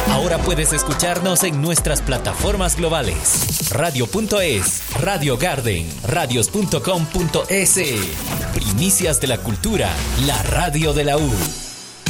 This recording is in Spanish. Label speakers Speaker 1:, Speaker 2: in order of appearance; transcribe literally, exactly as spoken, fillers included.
Speaker 1: Ahora puedes escucharnos en nuestras plataformas globales. Radio punto es, Radio Garden, radios punto com punto es. Primicias de la cultura, la radio de la U.